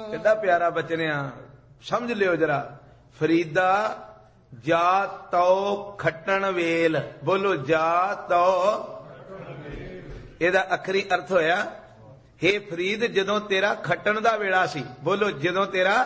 कितना प्यारा बचन आ, समझ लियो जरा। फरीदा जा तो खट्टन वेल, बोलो जा तो, एदा अखरी अर्थ होया हे फरीद जदों तेरा खट्टन दा वेला सी, बोलो जदों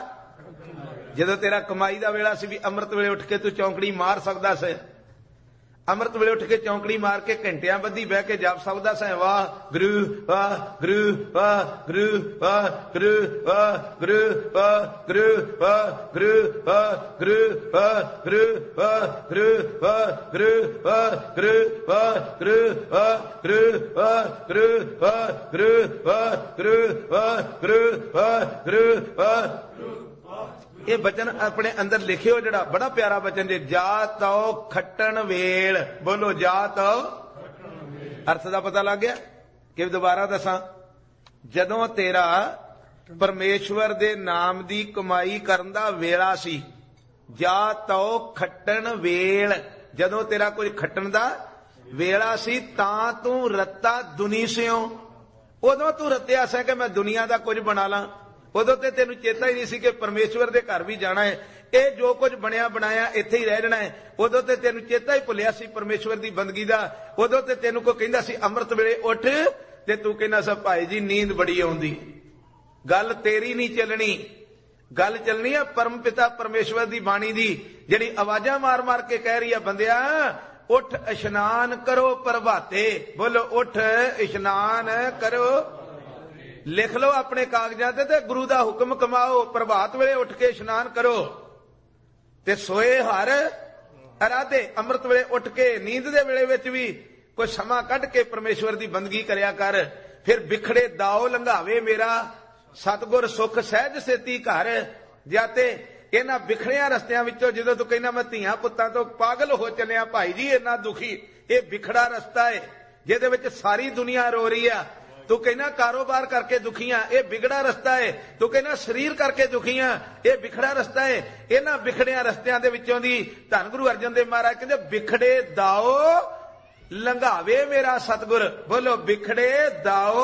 तेरा कमाई दा वेला सी, भी अमृत वेले उठ के तू चौंकड़ी मार सकदा से, अमृत वेले उठ के चौंकड़ी मार के घंटियां बधी बह के जाप सकदा से, वाह गुरु वाह गुरु वाह गुरु वाह गुरु वाह गुरु वाह गुरु वाह गुरु वाह गुरु वाह गुरु वाह गुरु वाह गुरु वाह गुरु वाह गुरु वाह गुरु वाह गुरु वाह गुरु वाह गुरु वाह गुरु वाह गुरु वाह। ये बचन अपने अंदर लिखियो जड़ा बड़ा प्यारा बचन जे, जा तो खट्टन वेल, बोलो जा तो, अर्थ दा पता लग गया कि दोबारा दसा, जदों तेरा परमेश्वर दे नाम दी कमाई करन दा वेला सी, जा तो खट्टन वेल, जदों तेरा कुछ खट्टन दा वेला सी, तां तू रत्ता दुनी सियों, उदों तू रत्या सा कि मैं दुनिया दा कुछ बना ला, उदों ते तेनू चेता ही नहीं सी कि परमेश्वर दे घर भी जाना है, ये जो कुछ बनया बनाया इत्थे ही रह जाना है, उदों ते तेनू चेता ही भुलिया सी परमेश्वर दी बंदगी दा, उदों ते तेनू कोई कहंदा सी अमृत वेले उठ, ते तू कहना सा भाई जी नींद बड़ी आउंदी। गल तेरी नहीं चलनी, गल चलनी है परम पिता परमेश्वर दी बाणी दी, जिहड़ी आवाजां मार मार के कह रही है बंदिया उठ इशनान करो प्रभाते, बोलो उठ इशनान करो, लिख लो अपने कागजां ते गुरु दा हुक्म कमाओ, प्रभात वेले उठ के इशनान करो ते सोए हर अराधे, अमृत वेले उठ के नींद दे वेले विच भी कोई समा कढ के परमेश्वर दी बंदगी करया कर, फिर बिखड़े दाओ लंघावे मेरा सतगुर सुख सहज सेती घर जाते। इन्हां बिखड़िया रस्तियां विचों जदों तू कहना मैं धीआं पुत्तां तो पागल हो चलिया भाई जी, इन्ना दुखी ये बिखड़ा रस्ता है जिहदे विच सारी दुनिया रो रही है, तू कहना कारोबार करके दुखियां ये बिगड़ा रस्ता है, तू कहना शरीर करके दुखियां ये बिखड़ा रस्ता है। इन्हां बिखड़िया रस्तियां दे विचों दी धन गुरु अर्जन देव महाराज कहंदे बिखड़े दाओ लंघावे मेरा सतगुर, बोलो बिखड़े दाओ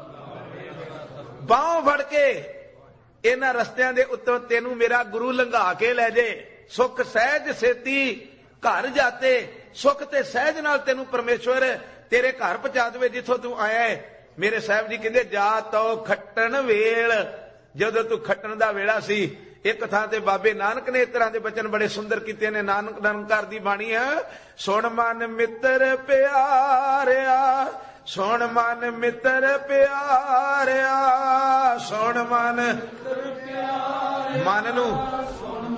बाहों फड़ के इन्हां रस्तियां दे उत्तों तेनू मेरा गुरु लंघा के लै जे, सुख सहज सेती घर जाते, सुख ते सहज नाल तेनू परमेश्वर तेरे घर पहुंचा देवे जिथों तू आया है। मेरे साहब जी कहंदे जा तो खट्टन वेल, जदों तू खट्टन दा वेला सी। एक थां ते बाबे नानक ने इस तरह के बचन बड़े सुंदर कीते ने, नानक निरंकार दी बाणी है, सुन मन मित्र प्यारिया, सुन मन मित्र प्यारिया, सुन मन मन नू